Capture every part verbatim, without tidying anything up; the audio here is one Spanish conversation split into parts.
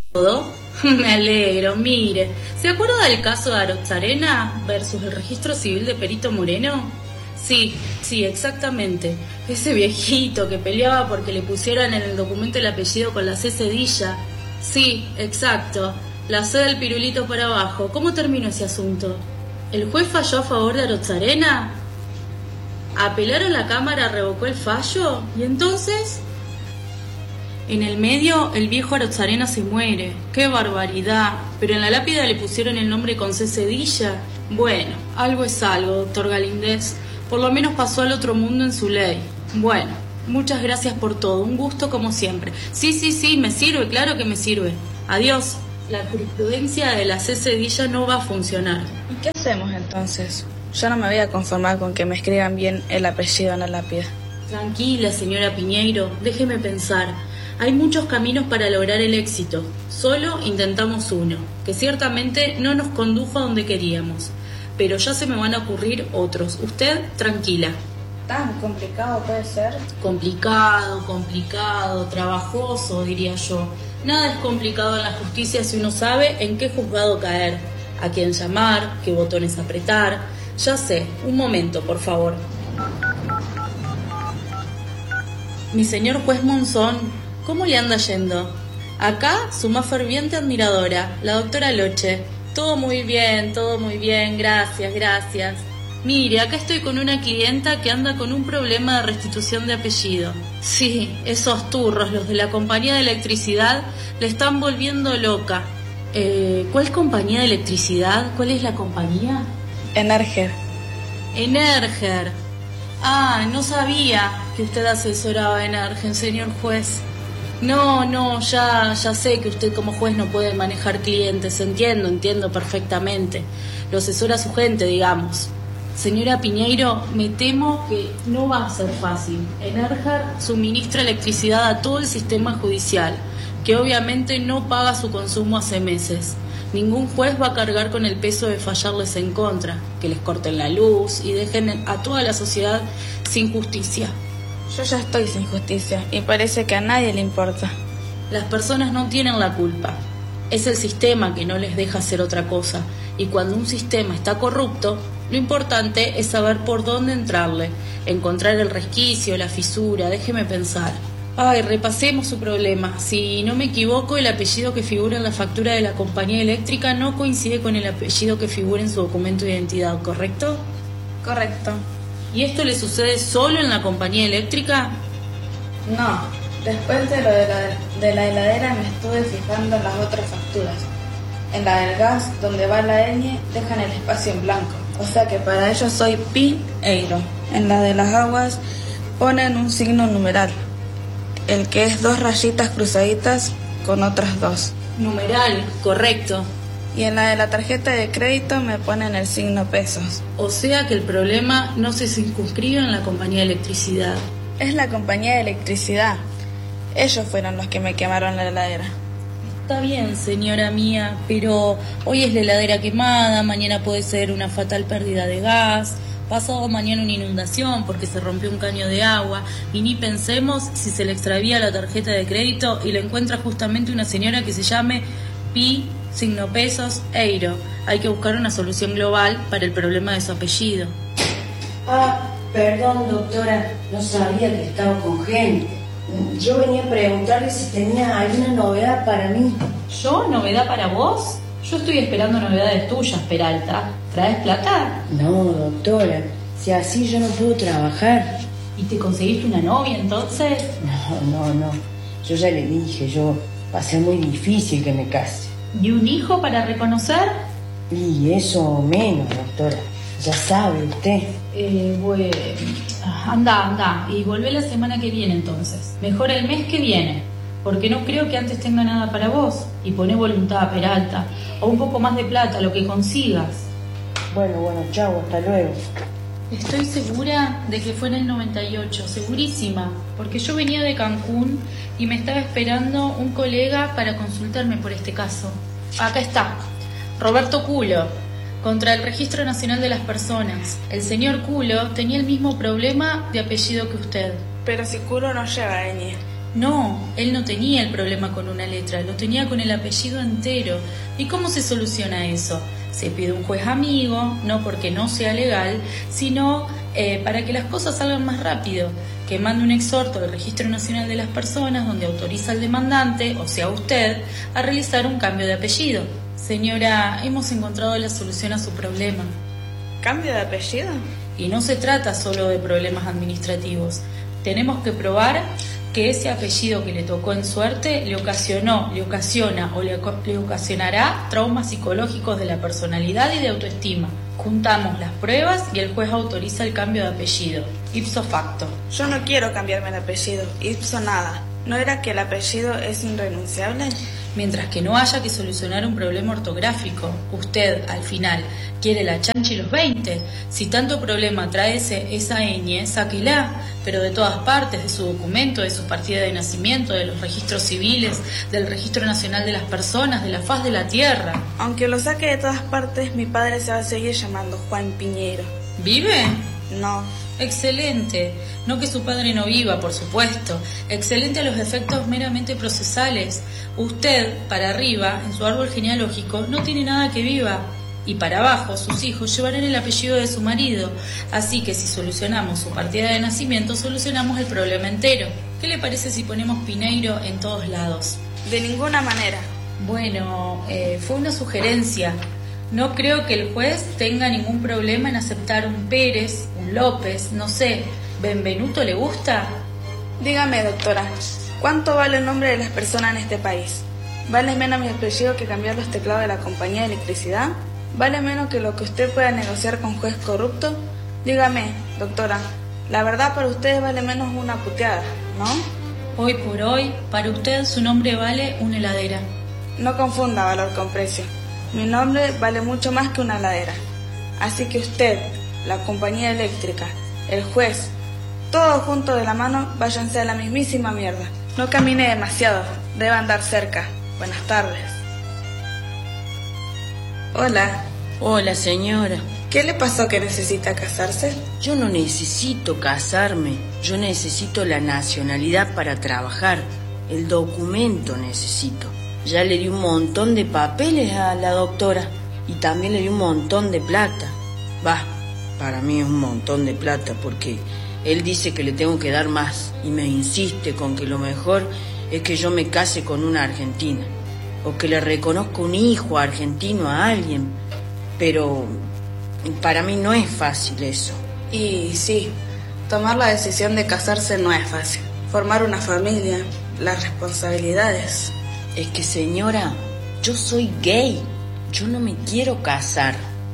todo? Me alegro, mire. ¿Se acuerda del caso de Arozarena versus el registro civil de Perito Moreno? Sí, sí, exactamente. Ese viejito que peleaba porque le pusieran en el documento el apellido con la C cedilla. Sí, exacto. La C del pirulito para abajo. ¿Cómo terminó ese asunto? ¿El juez falló a favor de Arozarena? ¿Apelaron la Cámara, revocó el fallo? ¿Y entonces? En el medio, el viejo Arozarena se muere. ¡Qué barbaridad! Pero en la lápida le pusieron el nombre con C cedilla. Bueno, algo es algo, doctor Galíndez. Por lo menos pasó al otro mundo en su ley. Bueno, muchas gracias por todo. Un gusto como siempre. Sí, sí, sí, me sirve, claro que me sirve. Adiós. La jurisprudencia de la C cedilla no va a funcionar. ¿Y qué hacemos entonces? Yo no me voy a conformar con que me escriban bien el apellido en la lápida. Tranquila, señora Piñeiro. Déjeme pensar. Hay muchos caminos para lograr el éxito. Solo intentamos uno, que ciertamente no nos condujo a donde queríamos. Pero ya se me van a ocurrir otros. Usted, tranquila. ¿Tan complicado puede ser? Complicado, complicado, trabajoso, diría yo. Nada es complicado en la justicia si uno sabe en qué juzgado caer, a quién llamar, qué botones apretar. Ya sé, un momento, por favor. Mi señor juez Monzón, ¿cómo le anda yendo? Acá, su más ferviente admiradora, la doctora Loche. Todo muy bien, todo muy bien, gracias, gracias. Mire, acá estoy con una clienta que anda con un problema de restitución de apellido. Sí, esos turros, los de la compañía de electricidad, le están volviendo loca. Eh, ¿Cuál compañía de electricidad? ¿Cuál es la compañía? Energer. Energer. Ah, no sabía que usted asesoraba a Energen, señor juez. No, no, ya, ya sé que usted como juez no puede manejar clientes, entiendo, entiendo perfectamente. Lo asesora su gente, digamos. Señora Piñeiro, me temo que no va a ser fácil. Energer suministra electricidad a todo el sistema judicial, que obviamente no paga su consumo hace meses. Ningún juez va a cargar con el peso de fallarles en contra, que les corten la luz y dejen a toda la sociedad sin justicia. Yo ya estoy sin justicia y parece que a nadie le importa. Las personas no tienen la culpa. Es el sistema que no les deja hacer otra cosa. Y cuando un sistema está corrupto, lo importante es saber por dónde entrarle, encontrar el resquicio, la fisura, déjeme pensar. Ay, repasemos su problema. Si no me equivoco, el apellido que figura en la factura de la compañía eléctrica no coincide con el apellido que figura en su documento de identidad, ¿correcto? Correcto. ¿Y esto le sucede solo en la compañía eléctrica? No, después de lo de la, de la heladera me estuve fijando en las otras facturas. En la del gas, donde va la ñ, dejan el espacio en blanco. O sea que para ellos soy pi eiro. En la de las aguas ponen un signo numeral, el que es dos rayitas cruzaditas con otras dos. Numeral, correcto. Y en la de la tarjeta de crédito me ponen el signo pesos. O sea que el problema no se circunscribe en la compañía de electricidad. Es la compañía de electricidad. Ellos fueron los que me quemaron la heladera. Está bien, señora mía, pero hoy es la heladera quemada, mañana puede ser una fatal pérdida de gas, pasado mañana una inundación porque se rompió un caño de agua, y ni pensemos si se le extravía la tarjeta de crédito y le encuentra justamente una señora que se llame Pi, signo pesos, eiro. Hay que buscar una solución global para el problema de su apellido. Ah, perdón, doctora, no sabía que estaba con gente. Yo venía a preguntarle si tenía alguna novedad para mí. ¿Yo? ¿Novedad para vos? Yo estoy esperando novedades tuyas, Peralta. ¿Traes plata? No, doctora, si así yo no puedo trabajar. ¿Y te conseguiste una novia entonces? No, no, no. Yo ya le dije, yo va a ser muy difícil que me case. ¿Y un hijo para reconocer? Y eso menos, doctora. Ya sabe usted. Eh, bueno... Anda, anda, y volvé la semana que viene entonces. Mejor el mes que viene, porque no creo que antes tenga nada para vos. Y poné voluntad, Peralta, o un poco más de plata, lo que consigas. Bueno, bueno, chau, hasta luego. Estoy segura de que fue en el noventa y ocho, segurísima, porque yo venía de Cancún y me estaba esperando un colega para consultarme por este caso. Acá está, Roberto Culo. Contra el Registro Nacional de las Personas. El señor Culo tenía el mismo problema de apellido que usted. Pero si Culo no lleva ñ. No, él no tenía el problema con una letra, lo tenía con el apellido entero. ¿Y cómo se soluciona eso? Se pide un juez amigo, no porque no sea legal, sino eh, para que las cosas salgan más rápido, que mande un exhorto al Registro Nacional de las Personas donde autoriza al demandante, o sea usted, a realizar un cambio de apellido. Señora, hemos encontrado la solución a su problema. ¿Cambio de apellido? Y no se trata solo de problemas administrativos. Tenemos que probar que ese apellido que le tocó en suerte le ocasionó, le ocasiona o le, le ocasionará traumas psicológicos de la personalidad y de autoestima. Juntamos las pruebas y el juez autoriza el cambio de apellido, ipso facto. Yo no quiero cambiarme el apellido, ipso nada. ¿No era que el apellido es irrenunciable? Mientras que no haya que solucionar un problema ortográfico, usted, al final, quiere la chancha y los veinte. Si tanto problema trae ese, esa ñ, sáquela, pero de todas partes, de su documento, de su partida de nacimiento, de los registros civiles, del Registro Nacional de las Personas, de la faz de la tierra. Aunque lo saque de todas partes, mi padre se va a seguir llamando Juan Piñeiro. ¿Vive? No. Excelente. No que su padre no viva, por supuesto. Excelente a los efectos meramente procesales. Usted, para arriba, en su árbol genealógico, no tiene nada que viva. Y para abajo, sus hijos llevarán el apellido de su marido. Así que si solucionamos su partida de nacimiento, solucionamos el problema entero. ¿Qué le parece si ponemos Piñeiro en todos lados? De ninguna manera. Bueno, eh, fue una sugerencia. No creo que el juez tenga ningún problema en aceptar un Pérez, un López, no sé. ¿Benvenuto le gusta? Dígame, doctora, ¿cuánto vale el nombre de las personas en este país? ¿Vale menos mi apellido que cambiar los teclados de la compañía de electricidad? ¿Vale menos que lo que usted pueda negociar con un juez corrupto? Dígame, doctora, la verdad para ustedes vale menos una puteada, ¿no? Hoy por hoy, para usted su nombre vale una heladera. No confunda valor con precio. Mi nombre vale mucho más que una heladera. Así que usted, la compañía eléctrica, el juez, todos juntos de la mano, váyanse a la mismísima mierda. No camine demasiado, debe andar cerca. Buenas tardes. Hola. Hola, señora. ¿Qué le pasó que necesita casarse? Yo no necesito casarme. Yo necesito la nacionalidad para trabajar. El documento necesito. Ya le di un montón de papeles a la doctora y también le di un montón de plata. Va, para mí es un montón de plata porque él dice que le tengo que dar más y me insiste con que lo mejor es que yo me case con una argentina o que le reconozca un hijo argentino a alguien, pero para mí no es fácil eso. Y sí, tomar la decisión de casarse no es fácil. Formar una familia, las responsabilidades. Es que, señora, yo soy gay. Yo no me quiero casar.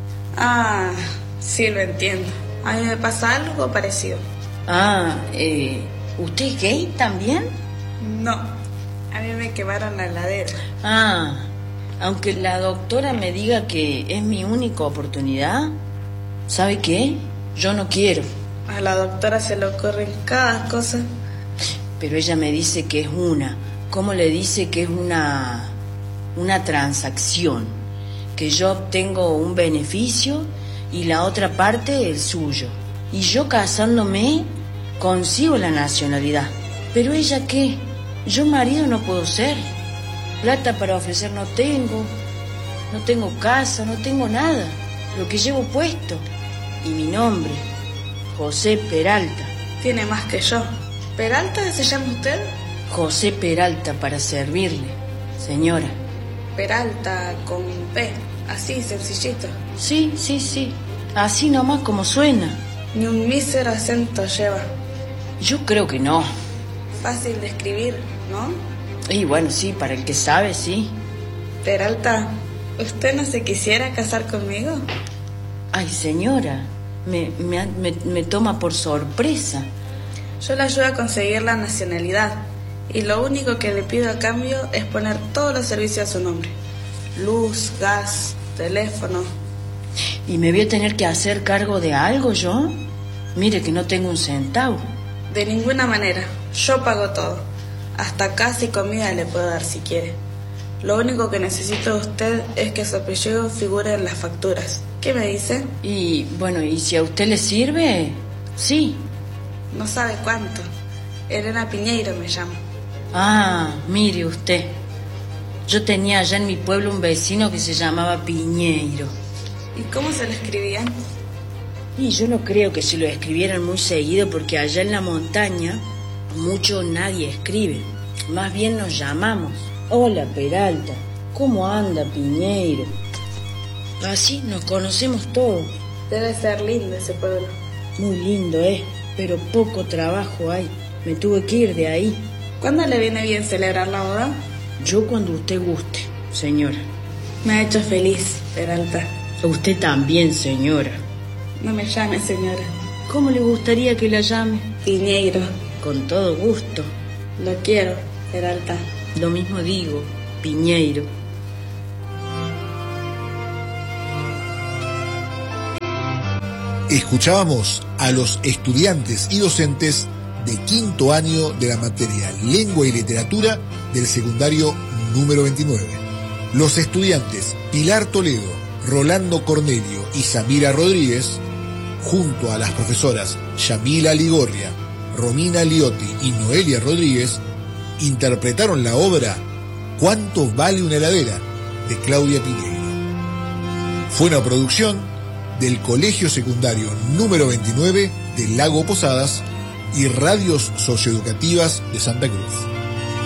Ah, sí, lo entiendo. A mí me pasa algo parecido. Ah, eh, ¿usted es gay también? No, a mí me quemaron la heladera. Ah, aunque la doctora me diga que es mi única oportunidad, ¿sabe qué? Yo no quiero. A la doctora se le ocurren cada cosa. Pero ella me dice que es una... ¿Cómo le dice que es una, una transacción? Que yo obtengo un beneficio y la otra parte el suyo. Y yo casándome consigo la nacionalidad. ¿Pero ella qué? Yo marido no puedo ser. Plata para ofrecer no tengo. No tengo casa, no tengo nada. Lo que llevo puesto. Y mi nombre, José Peralta. Tiene más que yo. ¿Peralta se llama usted? José Peralta, para servirle, señora. Peralta con P, así sencillito. Sí, sí, sí, así nomás como suena. Ni un mísero acento lleva. Yo creo que no. Fácil de escribir, ¿no? Y bueno, sí, para el que sabe, sí. Peralta, ¿usted no se quisiera casar conmigo? Ay, señora, me, me, me, me toma por sorpresa. Yo le ayudo a conseguir la nacionalidad. Y lo único que le pido a cambio es poner todos los servicios a su nombre. Luz, gas, teléfono. ¿Y me voy a tener que hacer cargo de algo yo? Mire que no tengo un centavo. De ninguna manera. Yo pago todo. Hasta casi comida le puedo dar si quiere. Lo único que necesito de usted es que su apellido figure en las facturas. ¿Qué me dice? Y bueno, ¿y si a usted le sirve? Sí. No sabe cuánto. Elena Piñeiro me llamo. Ah, mire usted. Yo tenía allá en mi pueblo un vecino que se llamaba Piñeiro. ¿Y cómo se lo escribían? Y yo no creo que se lo escribieran muy seguido porque allá en la montaña mucho nadie escribe. Más bien nos llamamos. Hola, Peralta. ¿Cómo anda, Piñeiro? Así nos conocemos todos. Debe ser lindo ese pueblo. Muy lindo es, pero poco trabajo hay. Me tuve que ir de ahí. ¿Cuándo le viene bien celebrar la boda? Yo cuando usted guste, señora. Me ha hecho feliz, Peralta. Usted también, señora. No me llame, señora. ¿Cómo le gustaría que la llame? Piñeiro. Con todo gusto. Lo quiero, Peralta. Lo mismo digo, Piñeiro. Escuchábamos a los estudiantes y docentes de quinto año de la materia Lengua y Literatura del secundario número veintinueve. Los estudiantes Pilar Toledo, Rolando Cornelio y Samira Rodríguez, junto a las profesoras Yamila Ligorria, Romina Liotti y Noelia Rodríguez, interpretaron la obra ¿Cuánto vale una heladera?, de Claudia Piñeiro. Fue una producción del Colegio Secundario número veintinueve de Lago Posadas y Radios Socioeducativas de Santa Cruz.